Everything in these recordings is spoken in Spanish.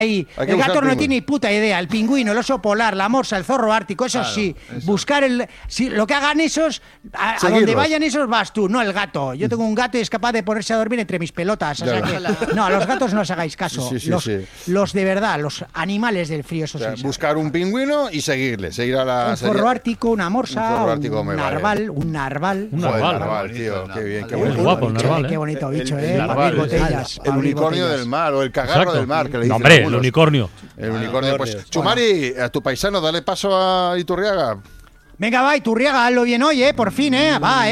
ahí. El gato no tiene ni puta idea. El pingüino, el oso polar, la morsa, el zorro ártico, eso claro, sí. Eso. Buscar el... Si, lo que hagan esos, a donde vayan esos vas tú, no el gato. Yo tengo un gato y es capaz de ponerse a dormir entre mis pelotas. O sea que, no, a los gatos no os hagáis caso. Los de verdad, los animales del frío, eso sí. Buscar un pingüino y seguir a la... Un zorro ártico, una morsa, un narval. Un narval, tío. Qué bien, qué bonito. Guapo, el narval, qué bonito bicho, El unicornio del mar o el cagarro del mar, que le dicen. Hombre, el unicornio. El unicornio, pues. Chumari, a tu paisano, dale paso a Iturriaga. Venga, va, Iturriaga, hazlo bien hoy, por fin, va,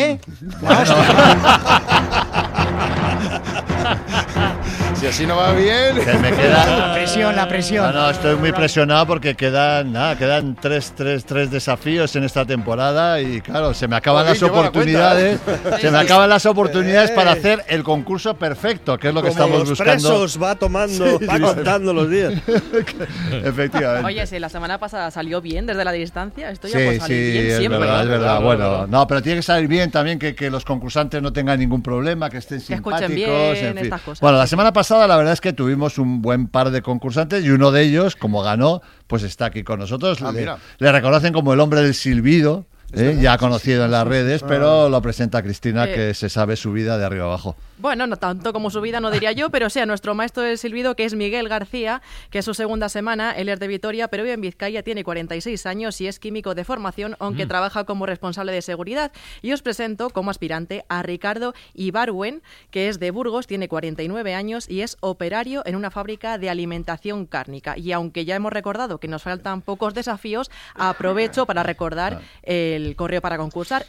Si así no va bien. Que me queda... La presión. No, estoy muy presionado porque quedan tres desafíos en esta temporada y claro, se me acaban las oportunidades. Se me acaban las oportunidades para hacer el concurso perfecto, que es lo que estamos buscando. Presos, va contando los días. Efectivamente. Oye, si la semana pasada salió bien desde la distancia, esto ya puede salir bien siempre. Es verdad. Bueno, no, pero tiene que salir bien también que los concursantes no tengan ningún problema, que estén simpáticos. Que escuchen bien, en fin. Estas cosas. Bueno, la semana pasada la verdad es que tuvimos un buen par de concursantes y uno de ellos, como ganó, pues está aquí con nosotros. Le reconocen como el hombre del silbido, ya conocido en las redes, pero lo presenta Cristina, que se sabe su vida de arriba abajo. Bueno, no tanto como su vida, no diría yo, pero sea nuestro maestro del silbido, que es Miguel García, que es su segunda semana. Él es de Vitoria, pero vive en Vizcaya, tiene 46 años y es químico de formación, aunque trabaja como responsable de seguridad. Y os presento como aspirante a Ricardo Ibarwen, que es de Burgos, tiene 49 años y es operario en una fábrica de alimentación cárnica. Y aunque ya hemos recordado que nos faltan pocos desafíos, aprovecho para recordar el correo para concursar,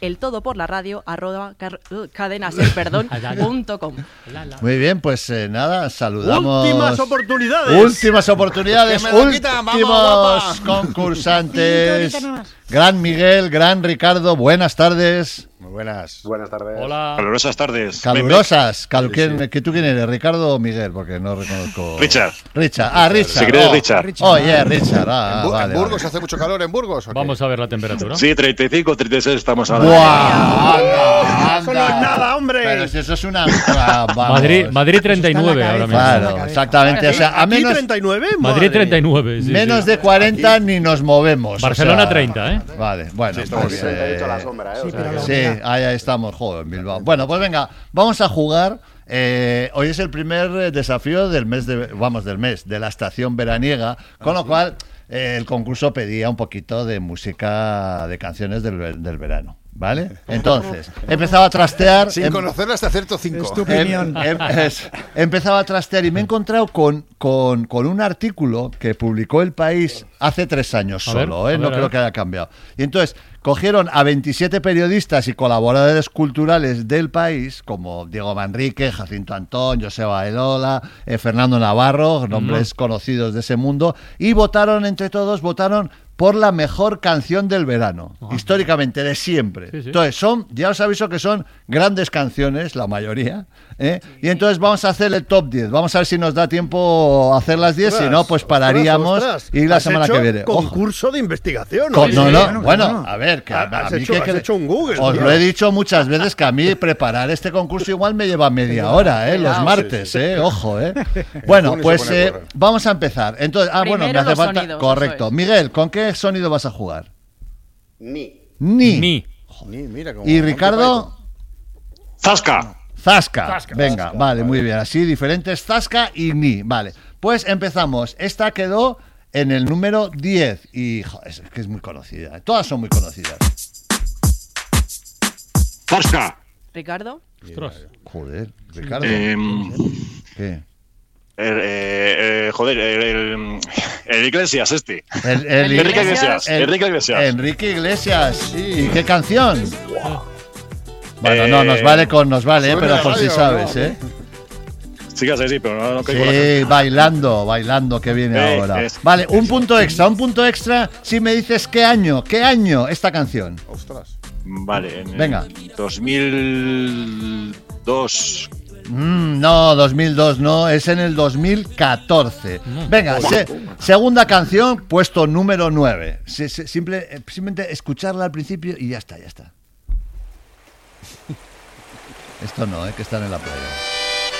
eltodoporlaradio@cadenaser.com. Muy bien, pues nada, saludamos. Últimas oportunidades. Últimos concursantes. Gran Miguel, gran Ricardo, buenas tardes. Muy buenas. Buenas tardes. Hola. Calurosas tardes. Calurosas. ¿Tú quién eres, Ricardo o Miguel? Porque no reconozco. Richard. Richard. Si quieres, Richard. Oye, Richard. ¿En Burgos hace mucho calor en Burgos? Vamos a ver la temperatura. Sí, 35, 36 estamos ahora. ¡Buah! Eso no es nada, hombre. Pero si eso es una... Madrid 39 ahora mismo. Claro, exactamente. O sea, a menos... 39? Madrid 39. Sí, menos de 40 ni nos movemos. Barcelona 30, ¿eh? Vale, bueno. Sí, pues, la sombra, ahí estamos, joder, en Bilbao. Bueno, pues venga, vamos a jugar. Hoy es el primer desafío del mes de la estación veraniega, con lo cual el concurso pedía un poquito de música, de canciones del verano. ¿Vale? Entonces, empezaba a trastear. Sin conocerla hasta cierto 5. Es tu opinión. Empezaba a trastear y me he encontrado con un artículo que publicó El País hace 3 años solo, no creo que haya cambiado. Y entonces cogieron a 27 periodistas y colaboradores culturales del país, como Diego Manrique, Jacinto Antón, Joseba Elola, Fernando Navarro, nombres conocidos de ese mundo, y votaron por la mejor canción del verano, históricamente, de siempre. Sí. Entonces, ya os aviso que son grandes canciones, la mayoría, y entonces vamos a hacer el top 10. Vamos a ver si nos da tiempo a hacer las 10, si no, pues pararíamos y la semana que viene. Concurso de investigación. Bueno, a ver, que has hecho un Google. Os lo he dicho muchas veces que a mí preparar este concurso igual me lleva media hora, los martes, ojo, Bueno, pues vamos a empezar. Entonces, me hace falta... Sonidos, correcto. Miguel, ¿con qué sonido vas a jugar? Ni. Mira cómo. ¿Y Ricardo? Zasca. Venga, vale, muy bien. Así diferentes, zasca y ni. Vale, pues empezamos. Esta quedó en el número 10 y es que es muy conocida. Todas son muy conocidas. Zasca. Ricardo. Ostras. Joder, Ricardo. ¿Qué? El Iglesias este. Enrique Iglesias. Enrique Iglesias. Sí. ¿Y qué canción? Bueno, no, nos vale, pero por si sabes, Sí, pero no caigo. Sí, bailando, que viene ahora. Vale, un punto extra si me dices qué año esta canción. Ostras. Vale, venga. 2002. No, 2002 no, es en el 2014. Venga, segunda canción, puesto número 9. Simplemente escucharla al principio y ya está. Esto no, que están en la playa.